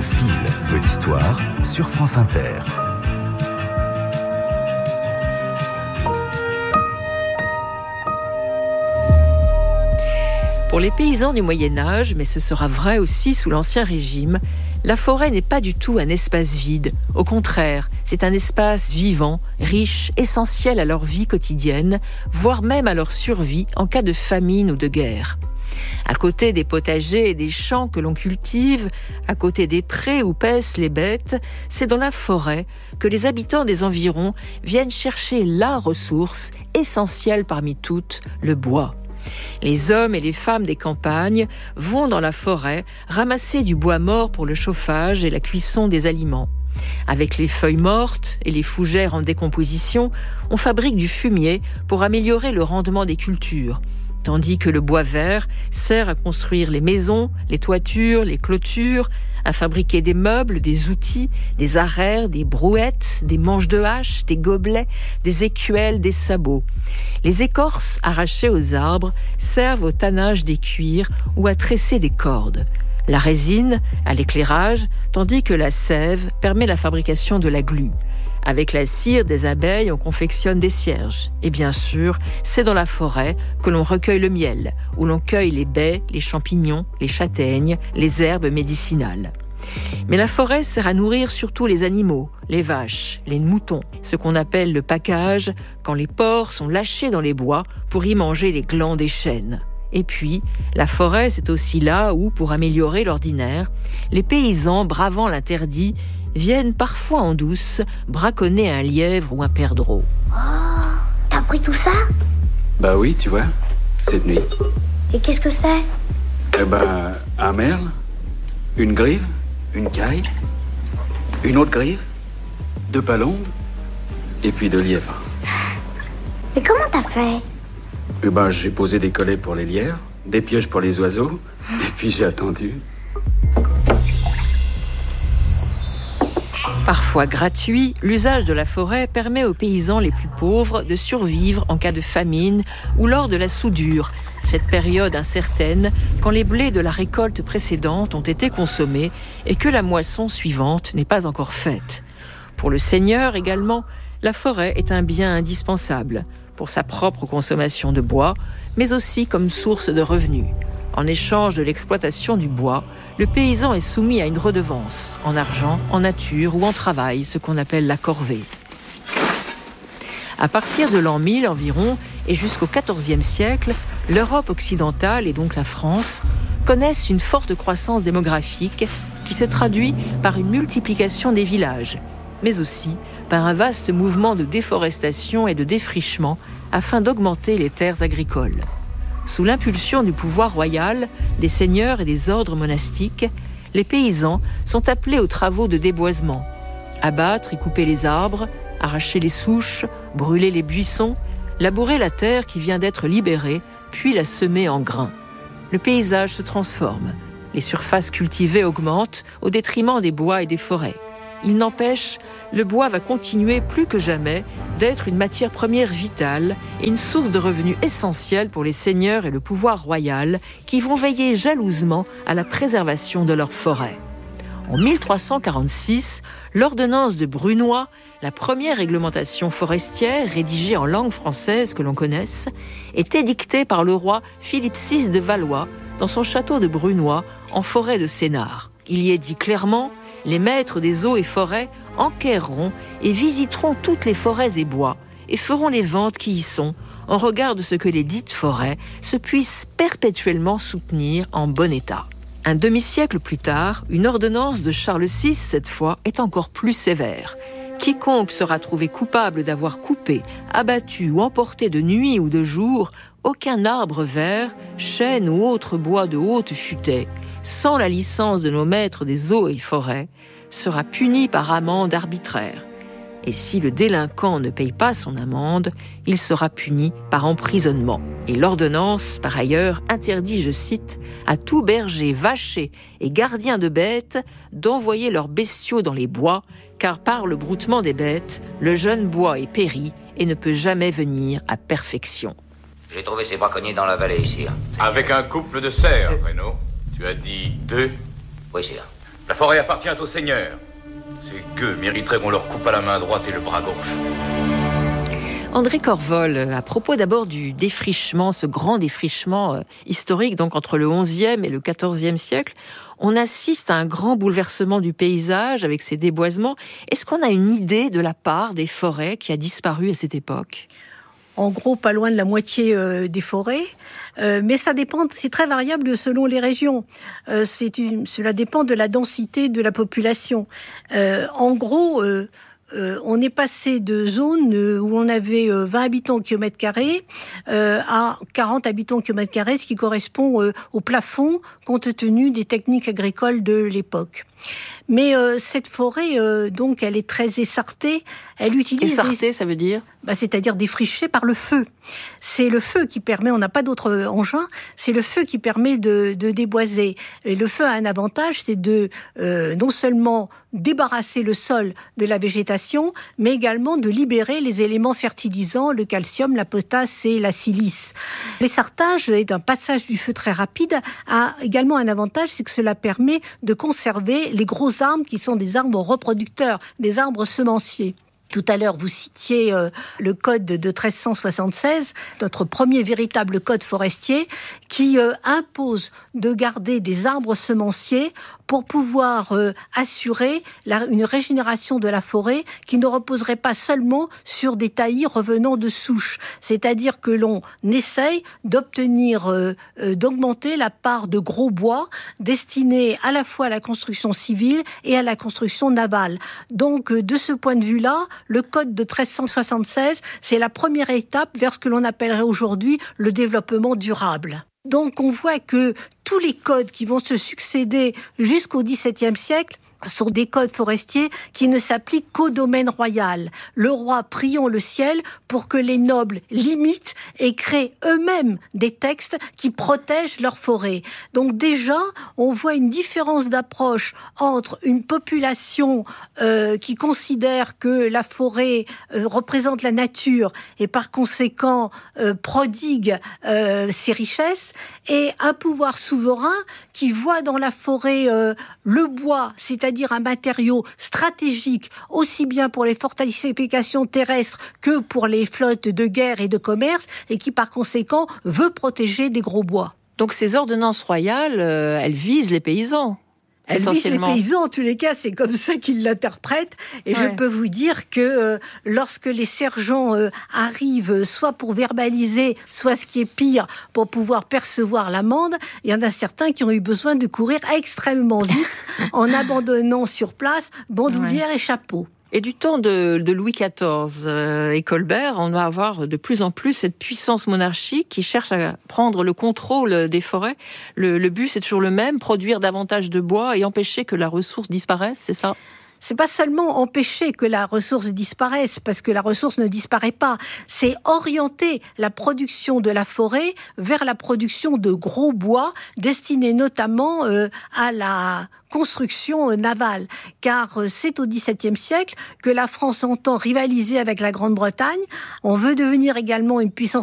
fil de l'histoire sur France Inter. Pour les paysans du Moyen-Âge, mais ce sera vrai aussi sous l'Ancien Régime, la forêt n'est pas du tout un espace vide. Au contraire, c'est un espace vivant, riche, essentiel à leur vie quotidienne, voire même à leur survie en cas de famine ou de guerre. À côté des potagers et des champs que l'on cultive, à côté des prés où paissent les bêtes, c'est dans la forêt que les habitants des environs viennent chercher la ressource essentielle parmi toutes, le bois. Les hommes et les femmes des campagnes vont dans la forêt ramasser du bois mort pour le chauffage et la cuisson des aliments. Avec les feuilles mortes et les fougères en décomposition, on fabrique du fumier pour améliorer le rendement des cultures. Tandis que le bois vert sert à construire les maisons, les toitures, les clôtures, à fabriquer des meubles, des outils, des arères, des brouettes, des manches de hache, des gobelets, des écuelles, des sabots. Les écorces arrachées aux arbres servent au tannage des cuirs ou à tresser des cordes. La résine à l'éclairage, tandis que la sève permet la fabrication de la glu. Avec la cire des abeilles, on confectionne des cierges. Et bien sûr, c'est dans la forêt que l'on recueille le miel, où l'on cueille les baies, les champignons, les châtaignes, les herbes médicinales. Mais la forêt sert à nourrir surtout les animaux, les vaches, les moutons, ce qu'on appelle le pacage, quand les porcs sont lâchés dans les bois pour y manger les glands des chênes. Et puis, la forêt, c'est aussi là où, pour améliorer l'ordinaire, les paysans, bravant l'interdit, viennent parfois en douce braconner un lièvre ou un perdreau. Oh, t'as pris tout ça ? Bah oui, tu vois, cette nuit. Et qu'est-ce que c'est ? Eh ben, un merle, une grive, une caille, une autre grive, 2 palombes, et puis 2 lièvres. Mais comment t'as fait ? Eh ben, j'ai posé des collets pour les lièvres, des pièges pour les oiseaux, et puis j'ai attendu. Parfois gratuit, l'usage de la forêt permet aux paysans les plus pauvres de survivre en cas de famine ou lors de la soudure, cette période incertaine quand les blés de la récolte précédente ont été consommés et que la moisson suivante n'est pas encore faite. Pour le seigneur également, la forêt est un bien indispensable pour sa propre consommation de bois, mais aussi comme source de revenus. En échange de l'exploitation du bois, le paysan est soumis à une redevance, en argent, en nature ou en travail, ce qu'on appelle la corvée. À partir de l'an 1000 environ, et jusqu'au XIVe siècle, l'Europe occidentale, et donc la France, connaissent une forte croissance démographique qui se traduit par une multiplication des villages, mais aussi par un vaste mouvement de déforestation et de défrichement afin d'augmenter les terres agricoles. Sous l'impulsion du pouvoir royal, des seigneurs et des ordres monastiques, les paysans sont appelés aux travaux de déboisement. Abattre et couper les arbres, arracher les souches, brûler les buissons, labourer la terre qui vient d'être libérée, puis la semer en grains. Le paysage se transforme. Les surfaces cultivées augmentent au détriment des bois et des forêts. Il n'empêche, le bois va continuer plus que jamais d'être une matière première vitale et une source de revenus essentielle pour les seigneurs et le pouvoir royal qui vont veiller jalousement à la préservation de leurs forêts. En 1346, l'ordonnance de Brunoy, la première réglementation forestière rédigée en langue française que l'on connaisse, est édictée par le roi Philippe VI de Valois dans son château de Brunoy en forêt de Sénart. Il y est dit clairement: les maîtres des eaux et forêts enquerront et visiteront toutes les forêts et bois et feront les ventes qui y sont en regard de ce que les dites forêts se puissent perpétuellement soutenir en bon état. Un demi-siècle plus tard, une ordonnance de Charles VI, cette fois, est encore plus sévère. Quiconque sera trouvé coupable d'avoir coupé, abattu ou emporté de nuit ou de jour aucun arbre vert, chêne ou autre bois de haute futaie, sans la licence de nos maîtres des eaux et forêts, sera puni par amende arbitraire. Et si le délinquant ne paye pas son amende, il sera puni par emprisonnement. Et l'ordonnance, par ailleurs, interdit, je cite, à tout berger, vacher et gardien de bêtes d'envoyer leurs bestiaux dans les bois, car par le broutement des bêtes, le jeune bois est péri et ne peut jamais venir à perfection. J'ai trouvé ces braconniers dans la vallée, ici. Avec un couple de cerfs, Renaud. Tu as dit 2 ? Oui, sire. La forêt appartient au Seigneur. Ces gueux mériteraient qu'on leur coupe à la main droite et le bras gauche. André Corvol, à propos d'abord du défrichement, ce grand défrichement historique, donc entre le XIe et le XIVe siècle, on assiste à un grand bouleversement du paysage avec ses déboisements. Est-ce qu'on a une idée de la part des forêts qui a disparu à cette époque ? En gros, pas loin de la moitié des forêts. Mais ça dépend, c'est très variable selon les régions. Cela dépend de la densité de la population. En gros, on est passé de zones où on avait 20 habitants au kilomètre carré à 40 habitants au kilomètre carré, ce qui correspond au plafond compte tenu des techniques agricoles de l'époque. Mais cette forêt, donc, elle est très essartée. Elle utilise... Essartée, ça veut dire ? C'est-à-dire défrichée par le feu. C'est le feu qui permet, on n'a pas d'autre engin, c'est le feu qui permet de déboiser. Et le feu a un avantage, c'est de non seulement débarrasser le sol de la végétation, mais également de libérer les éléments fertilisants, le calcium, la potasse et la silice. L'essartage est un passage du feu très rapide, a également un avantage, c'est que cela permet de conserver les gros arbres qui sont des arbres reproducteurs, des arbres semenciers. Tout à l'heure, vous citiez le code de 1376, notre premier véritable code forestier, qui impose de garder des arbres semenciers pour pouvoir assurer une régénération de la forêt qui ne reposerait pas seulement sur des taillis revenant de souches. C'est-à-dire que l'on essaye d'obtenir, d'augmenter la part de gros bois destinés à la fois à la construction civile et à la construction navale. Donc, de ce point de vue-là, le code de 1376, c'est la première étape vers ce que l'on appellerait aujourd'hui le développement durable. Donc on voit que tous les codes qui vont se succéder jusqu'au XVIIe siècle sont des codes forestiers qui ne s'appliquent qu'au domaine royal. Le roi priant le ciel pour que les nobles limitent et créent eux-mêmes des textes qui protègent leur forêt. Donc déjà, on voit une différence d'approche entre une population qui considère que la forêt représente la nature et par conséquent prodigue ses richesses, et un pouvoir souverain qui voit dans la forêt le bois, c'est-à-dire un matériau stratégique aussi bien pour les fortifications terrestres que pour les flottes de guerre et de commerce, et qui par conséquent veut protéger des gros bois. Donc ces ordonnances royales, elles visent les paysans. Elle vise les paysans, en tous les cas, c'est comme ça qu'ils l'interprètent. Et je peux vous dire que lorsque les sergents arrivent, soit pour verbaliser, soit ce qui est pire, pour pouvoir percevoir l'amende, il y en a certains qui ont eu besoin de courir extrêmement vite en abandonnant sur place bandoulière et chapeau. Et du temps de Louis XIV et Colbert, on va avoir de plus en plus cette puissance monarchique qui cherche à prendre le contrôle des forêts. Le but, c'est toujours le même, produire davantage de bois et empêcher que la ressource disparaisse, c'est ça ? C'est pas seulement empêcher que la ressource disparaisse, parce que la ressource ne disparaît pas. C'est orienter la production de la forêt vers la production de gros bois, destinés notamment à la construction navale. Car c'est au XVIIe siècle que la France entend rivaliser avec la Grande-Bretagne. On veut devenir également une puissance